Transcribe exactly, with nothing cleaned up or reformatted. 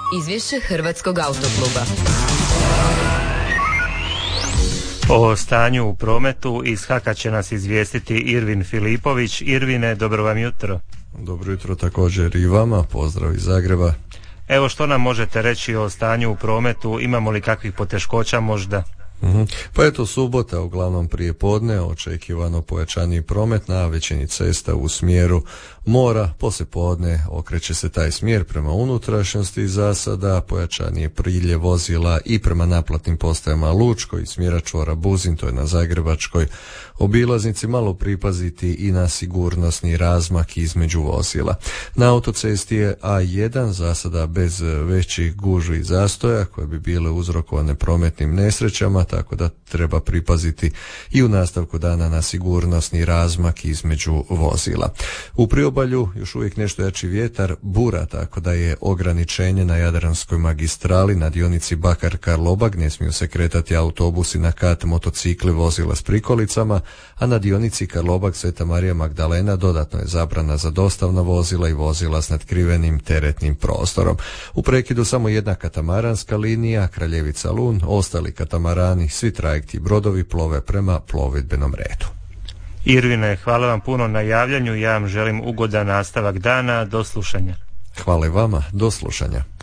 Izvješće Hrvatskog autokluba. O stanju u prometu iz Haka će nas izvijestiti Irvin Filipović. Irvine, dobro vam jutro. Dobro jutro također i vama, pozdrav iz Zagreba. Evo, što nam možete reći o stanju u prometu, imamo li kakvih poteškoća možda? Mm-hmm. Pa eto, subota, uglavnom prije podne, očekivano pojačaniji promet na većini cesta u smjeru mora. Poslije podne okreće se taj smjer prema unutrašnjosti, za sada pojačanije priljev vozila i prema naplatnim postajama Lučko i smjera čvora Buzin, to je na zagrebačkoj obilaznici. Malo pripaziti i na sigurnosni razmak između vozila. Na autocesti je A jedan, za sada bez većih gužvi i zastoja koje bi bile uzrokovane prometnim nesrećama, tako da treba pripaziti i u nastavku dana na sigurnosni razmak između vozila. U priobalju još uvijek nešto jači vjetar, bura, tako da je ograničenje na Jadranskoj magistrali na dionici Bakar-Karlobag, ne smiju se kretati autobusi na kat, motocikli, vozila s prikolicama, a na dionici Karlobag-Sveta Marija Magdalena dodatno je zabrana za dostavna vozila i vozila s natkrivenim teretnim prostorom. U prekidu samo jedna katamaranska linija, Kraljevica-Lun, ostali katamarani, svi trajekti i brodovi plove prema plovidbenom redu. Irvine, hvala vam puno na javljanju, ja vam želim ugodan nastavak dana, do slušanja. Hvala i vama, do slušanja.